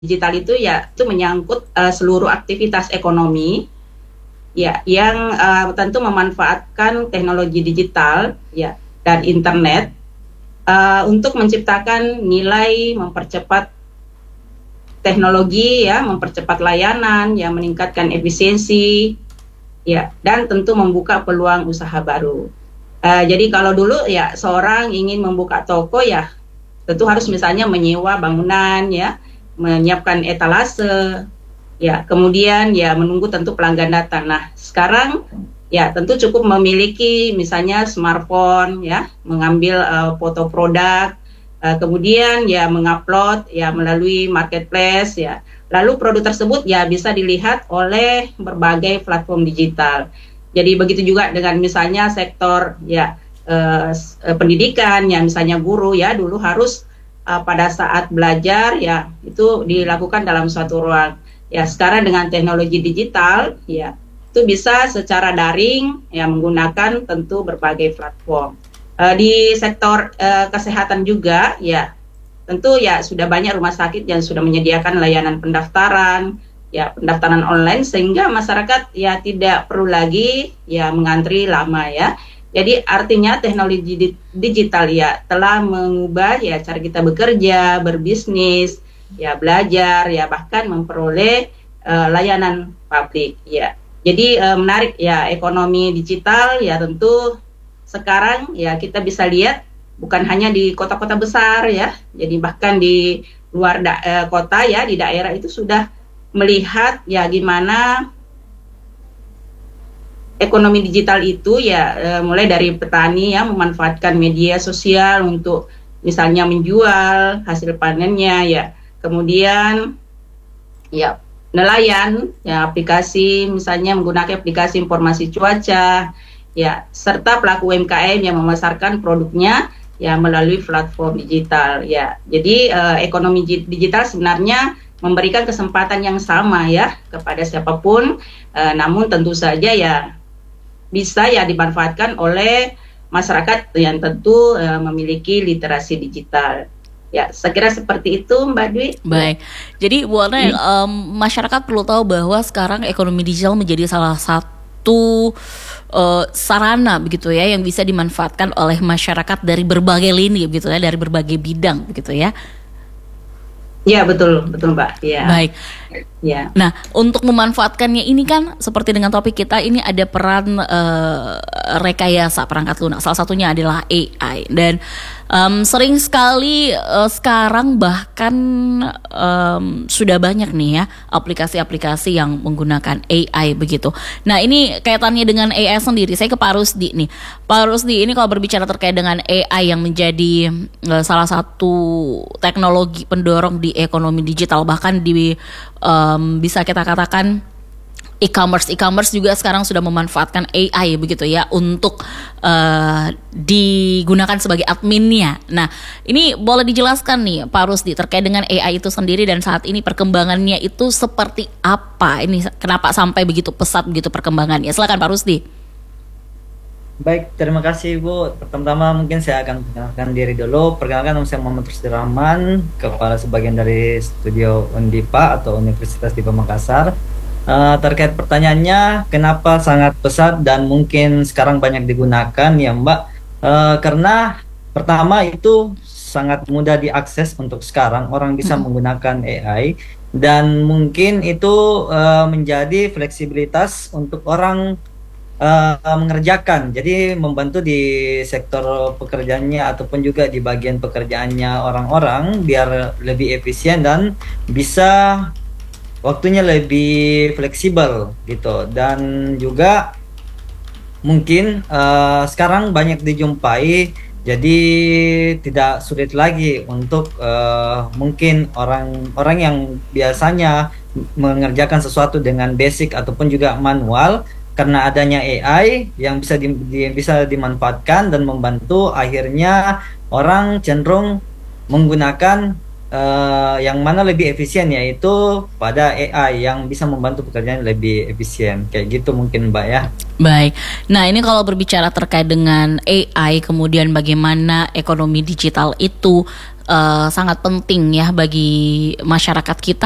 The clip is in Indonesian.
digital itu ya itu menyangkut seluruh aktivitas ekonomi ya yang tentu memanfaatkan teknologi digital ya dan internet untuk menciptakan nilai, mempercepat teknologi ya, mempercepat layanan ya, meningkatkan efisiensi ya, dan tentu membuka peluang usaha baru. Jadi kalau dulu ya seorang ingin membuka toko ya tentu harus misalnya menyewa bangunan ya, menyiapkan etalase ya, kemudian ya menunggu tentu pelanggan datang. Nah, sekarang ya tentu cukup memiliki misalnya smartphone ya, mengambil foto produk, kemudian ya mengupload ya melalui marketplace ya. Lalu produk tersebut ya bisa dilihat oleh berbagai platform digital. Jadi begitu juga dengan misalnya sektor ya pendidikan ya, misalnya guru ya dulu harus pada saat belajar ya itu dilakukan dalam suatu ruang. Ya sekarang dengan teknologi digital ya itu bisa secara daring ya menggunakan tentu berbagai platform. Di sektor kesehatan juga ya tentu ya sudah banyak rumah sakit yang sudah menyediakan layanan pendaftaran ya, pendaftaran online sehingga masyarakat ya tidak perlu lagi ya mengantri lama ya. Jadi artinya teknologi digital ya telah mengubah ya cara kita bekerja, berbisnis, ya belajar, ya bahkan memperoleh layanan publik ya. Jadi menarik ya ekonomi digital ya, tentu sekarang ya kita bisa lihat bukan hanya di kota-kota besar ya, jadi bahkan di luar kota ya, di daerah itu sudah melihat ya gimana ekonomi digital itu ya mulai dari petani ya memanfaatkan media sosial untuk misalnya menjual hasil panennya ya, kemudian ya nelayan ya aplikasi misalnya menggunakan aplikasi informasi cuaca ya, serta pelaku UMKM yang memasarkan produknya ya melalui platform digital ya. Jadi ekonomi digital sebenarnya memberikan kesempatan yang sama ya kepada siapapun, namun tentu saja ya bisa ya dimanfaatkan oleh masyarakat yang tentu memiliki literasi digital. Ya, saya kira seperti itu Mbak Dwi. Baik, jadi Bu Alna, masyarakat perlu tahu bahwa sekarang ekonomi digital menjadi salah satu sarana begitu ya yang bisa dimanfaatkan oleh masyarakat dari berbagai lini begitu ya, dari berbagai bidang begitu ya. Ya betul Mbak. Ya. Baik. Ya. Nah, untuk memanfaatkannya ini kan seperti dengan topik kita ini ada peran rekayasa perangkat lunak. Salah satunya adalah AI dan sering sekali sekarang bahkan sudah banyak nih ya aplikasi-aplikasi yang menggunakan AI begitu. Nah, ini kaitannya dengan AI sendiri. Saya ke Pak Rusdi nih. Pak Rusdi, ini kalau berbicara terkait dengan AI yang menjadi salah satu teknologi pendorong di ekonomi digital, bahkan di bisa kita katakan e-commerce juga sekarang sudah memanfaatkan AI begitu ya untuk digunakan sebagai adminnya. Nah, ini boleh dijelaskan nih Pak Rusdi terkait dengan AI itu sendiri dan saat ini perkembangannya itu seperti apa? Ini kenapa sampai begitu pesat begitu perkembangannya? Silakan Pak Rusdi. Baik, terima kasih Bu. Pertama mungkin saya akan perkenalkan diri dulu. Perkenalkan, nama saya Muhammad Rusdi Rahman, kepala sebagian dari studio Undipa atau Universitas Dipa Makassar. Terkait pertanyaannya, kenapa sangat pesat dan mungkin sekarang banyak digunakan ya Mbak? Karena pertama itu sangat mudah diakses untuk sekarang, orang bisa menggunakan AI dan mungkin itu menjadi fleksibilitas untuk orang mengerjakan, jadi membantu di sektor pekerjaannya ataupun juga di bagian pekerjaannya orang-orang biar lebih efisien dan bisa waktunya lebih fleksibel gitu. Dan juga mungkin sekarang banyak dijumpai, jadi tidak sulit lagi untuk mungkin orang-orang yang biasanya mengerjakan sesuatu dengan basic ataupun juga manual, karena adanya AI yang bisa dimanfaatkan dan membantu, akhirnya orang cenderung menggunakan yang mana lebih efisien, yaitu pada AI yang bisa membantu pekerjaan lebih efisien. Kayak gitu mungkin Mbak ya. Baik, nah ini kalau berbicara terkait dengan AI, kemudian bagaimana ekonomi digital itu sangat penting ya bagi masyarakat kita.